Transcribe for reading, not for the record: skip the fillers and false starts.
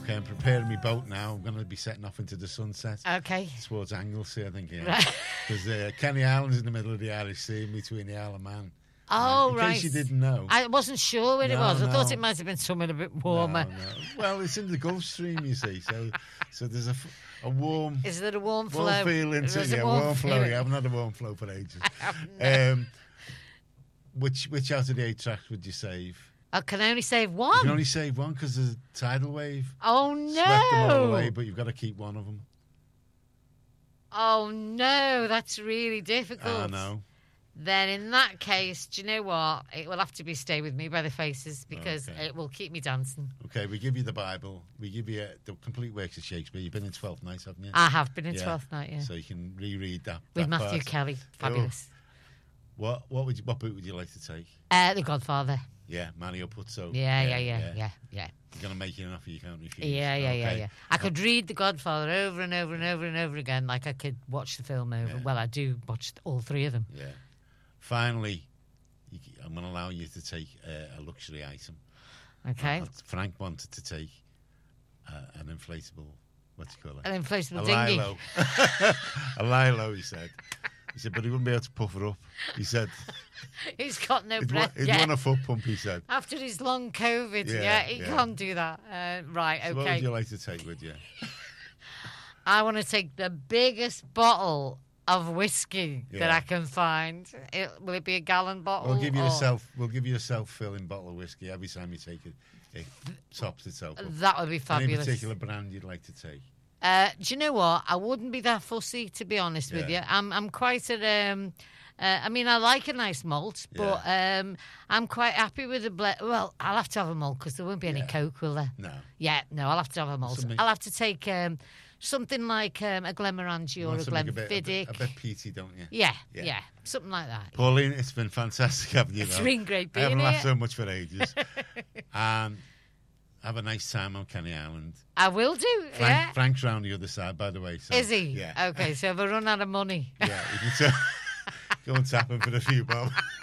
Okay, I'm preparing my boat now. I'm going to be setting off into the sunset. Okay. Towards Anglesey, I think, yeah. Right. Because Kenny Island's in the middle of the Irish Sea, in between the Isle of Man. Oh, in case you didn't know. I wasn't sure where it was. I thought no. it might have been somewhere a bit warmer. No. Well, it's in the Gulf Stream, you see. So there's a warm... Is there a warm flow? Warm feeling to There's a yeah, warm flow. Yeah, I've not had a warm flow for ages. Which out of the 8 tracks would you save? I can only save You one. can only save one because there's a tidal wave. Oh, Swept them all no. away, but you've got to keep one of them. Oh, no. That's really difficult. I know. Then in that case, do you know what? It will have to be Stay With Me by the Faces because Okay. it will keep me dancing. Okay, we give you the Bible. We give you the complete works of Shakespeare. You've been in 12th Night, haven't you? I have been in Yeah. 12th Night, yeah. So you can reread that. With that Matthew part. Kelly. Fabulous. What boot would you like to take? The Godfather. Yeah, Mario Puzo. Yeah. You're going to make it enough you can't refuse. Yeah. I could read The Godfather over and over and over and over again, like I could watch the film over. Yeah. Well, I do watch all 3 of them. Yeah. Finally, I'm going to allow you to take a luxury item. Okay. Frank wanted to take an inflatable, what do you call it? An inflatable a dinghy. Lilo. A Lilo, he said. He said, but he wouldn't be able to puff her up. He said... He's got no He'd breath He'd yet. want a foot pump, he said. After his long COVID, he can't do that. Right, okay. So what would you like to take with you? I want to take the biggest bottle of whiskey that I can find. Will it be a gallon bottle? We'll give you a self-filling bottle of whiskey every time you take it. It tops itself up. That would be fabulous. Any particular brand you'd like to take? Do you know what? I wouldn't be that fussy, to be honest with you. I'm quite at... I mean, I like a nice malt, but I'm quite happy with the... Well, I'll have to have a malt because there won't be any Coke, will there? No. Yeah, no, I'll have to have a malt. I'll have to take something like a Glenmorangie or a Glenfiddich. A bit peaty, don't you? Yeah, something like that. Pauline, it's been fantastic having you. It's been great being I haven't here. laughed so much for ages. Have a nice time on Kenny Island. I will do, Frank's round the other side, by the way. So, is he? Yeah. Okay, so if I run out of money... Yeah, you can go and tap him for a few bob.